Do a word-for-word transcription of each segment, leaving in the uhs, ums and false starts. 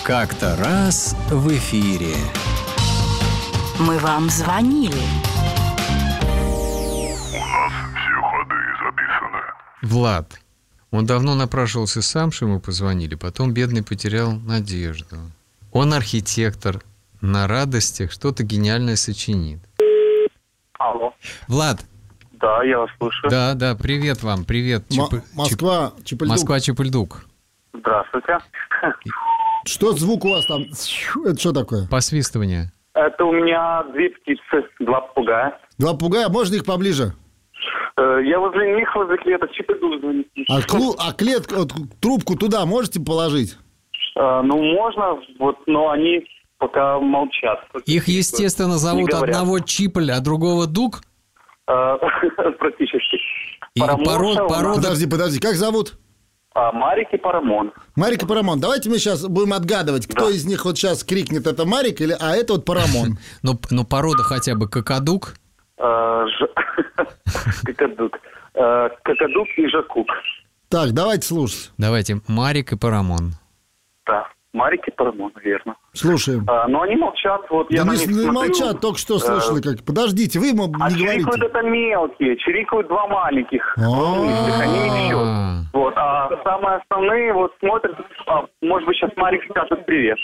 Как-то раз в эфире. Мы вам звонили. У нас все ходы записаны. Влад. Он давно напрашивался сам, что ему позвонили. Потом бедный потерял надежду. Он архитектор. На радостях что-то гениальное сочинит. Алло. Влад. Да, я вас слушаю. Да, да, привет вам, привет. М- Чеп- Москва, Чепельдук. Москва, Чепельдук. Здравствуйте. Что звук у вас там? Это что такое? Посвистывание. Это у меня две птицы, два попугая. Два попугая, можно их поближе? Э, Я возле них, возле клеток Чепельдук звонит. А, клу, а клетку, вот, трубку туда можете положить? Э, Ну, можно, вот, но они пока молчат. Их, естественно, зовут говорят. одного Чиполь, а другого Дук. Э, Практически. И Парамоша пород- у нас- пород- Подожди, подожди, как зовут? А, Марик и Парамон. Марик и Парамон. Давайте мы сейчас будем отгадывать, кто Да. из них вот сейчас крикнет, это Марик, или, а это вот Парамон. Ну, ну, порода хотя бы Какадук. Э, Ж- Какадук. Э, Какадук и Жакук. Так, давайте слушать. Давайте, Марик и Парамон. Да, Марик и Парамон, верно. Слушаем. А, но они молчат, вот я Да на не, них не смотрю. молчат, только что слышали, как... Подождите, вы ему А не чирикают говорите. это мелкие, чирикают два маленьких. А. Они не счет. А. Вот, а самые основные вот смотрят, а, может быть, сейчас Марик скажет привет.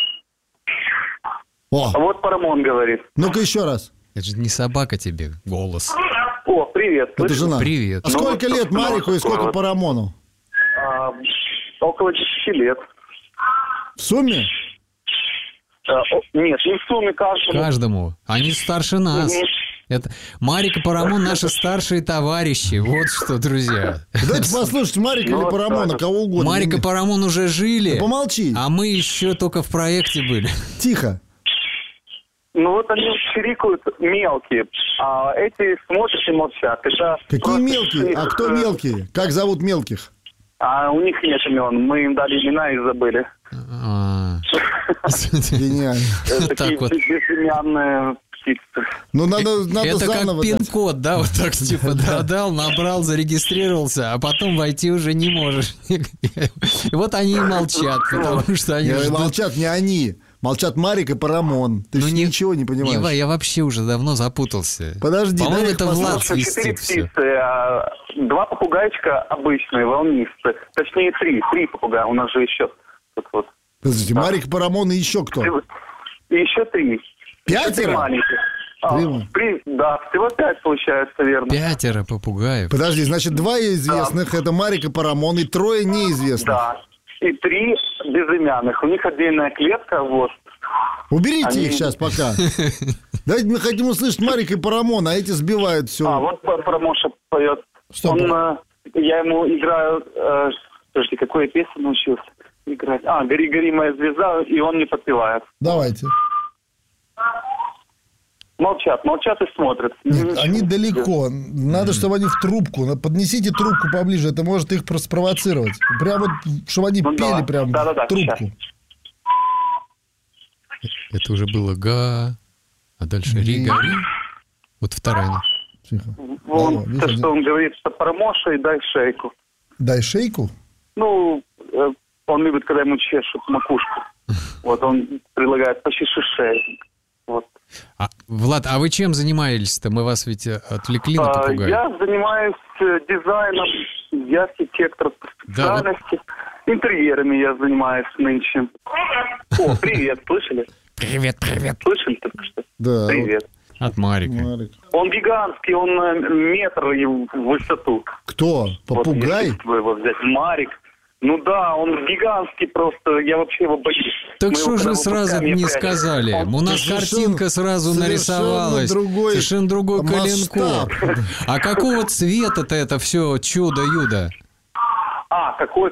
О, А вот Парамон говорит. ну-ка еще раз. Это же не собака тебе, голос. О, привет. Это слышишь? жена. Привет. А сколько Ну, лет ну, Марику и сколько вот. Парамону? А, около десяти лет. В сумме? А, о, нет, не в сумме каждому. Каждому. Они старше нас. Мгм. Это Марик и Парамон наши старшие товарищи. Вот что, друзья. Давайте послушать Марика Ну, или вот Парамона, так. кого угодно. Марик и Парамон уже жили, Помолчи. а мы еще только в проекте были. Тихо. Ну вот они чирикают мелкие, а эти смотрят и молчат. Это Какие просто мелкие? А их, кто э, мелкие? Как зовут мелких? А у них нет имен, мы им дали имена и забыли. А. Гениально. Так Такие вот. безымянные птицы. Ну, надо, надо Это заново как дать. пин-код, да, вот так типа додал, набрал, зарегистрировался, а потом войти уже не можешь. И вот они и молчат, потому что они Не, ждут. молчат не они. Молчат Марик и Парамон. Ты Ну, ж не- ничего не Не, понимаешь. Ва, я вообще уже давно запутался. Подожди, По-моему, дай их это Влад послушать. Четыре свистит все. птицы, а два попугайчика обычные, волнистые. Точнее, три. Три попугая. У нас же еще тут вот. Подождите, Марик и Парамон и еще кто? И еще три. Еще три Пятеро? маленьких. А, Три? при- да, всего пять получается, верно. Пятеро попугаев. Подожди, значит, два известных, это Марик и Парамон, и трое неизвестных. Да. И три безымянных. У них отдельная клетка, вот. Уберите Они- их сейчас пока. Давайте мы хотим услышать Марика и Парамона, а эти сбивают все. А, вот Пар- Парамоша поет. Что Он, Пар- э, я ему играю, э, подожди, какую я песню научился играть? А, «Гори, гори, моя звезда», и он не подпевает. Давайте. Молчат, молчат и смотрят. Нет, они далеко. Надо, чтобы они в трубку. Поднесите трубку поближе, это может их просто спровоцировать. Прям вот, чтобы они Ну пели да. прям Да-да-да, в трубку. сейчас. Это уже было га, а дальше ри, гори. Вот вторая. Тихо. Вон, Алло, видишь, то, они- что он говорит, что Парамоша и дай шейку. Дай шейку. Ну, э, он любит, когда ему чешут макушку. Вот он предлагает почеши шею. Вот. А, Влад, а вы чем занимались-то? Мы вас ведь э, отвлекли на А, попугая. Я занимаюсь э, дизайном, я архитектор по Да, вот- специальности. Интерьерами я занимаюсь нынче. О, привет, слышали? Привет, привет. Слышали только что? Да. Привет. От Марика. Марик. Он гигантский, он э, метр и в высоту. Кто? Попугай? Вот, если его взять, Марик. Ну да, он гигантский просто, я вообще его боюсь. Так Мы что его же когда сразу выпускаем, я не прячу. сказали? Он- У нас Совершенно- картинка сразу совершенно нарисовалась. другой Совершенно другой масштаб. коленкор. А какого цвета-то это все чудо-юдо? А, какой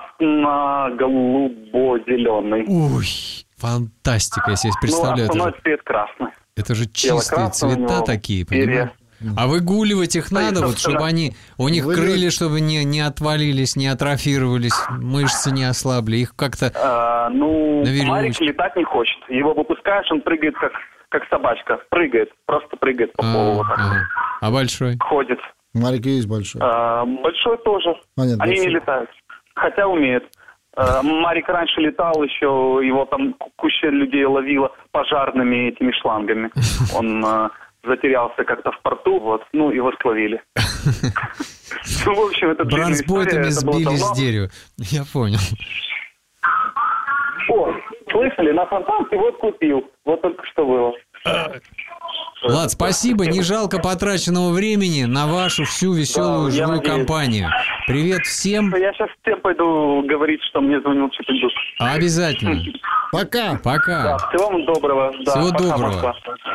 красно-голубо-зеленый. Ой, фантастика, я себе Ну, представляю. это, основной же, цвет красный. это же чистые Бело-красный у цвета него, такие, перья. понимаешь? А выгуливать их надо, Стоит, вот, чтобы собственно. они, у них Выгуливать- крылья, чтобы не, не отвалились, не атрофировались, мышцы не ослабли. Их как-то... А, ну, На веревочке. Марик летать не хочет. Его выпускаешь, он прыгает как, как собачка. Прыгает, просто прыгает по полу. А, вот так. ага. А большой? Ходит. Марик есть большой. А, большой тоже. А, нет, Они большой. не летают. Хотя умеют. Э, Марик раньше летал еще, его там куча людей ловила пожарными этими шлангами. Он э, затерялся как-то в порту, вот, ну, его словили. Ну, в общем, это длинная история. Бронспойтами это было сбили с давно. дерева. Я понял. О, слышали, на фонтанке вот купил. Вот только что было. Влад, спасибо. Не жалко потраченного времени на вашу всю веселую Да, я живую надеюсь. компанию. Привет всем. Я сейчас всем пойду говорить, что мне звонил Чипендук. Обязательно. Пока. Пока. Да, всего вам доброго. Да, Всего пока, доброго. Москва.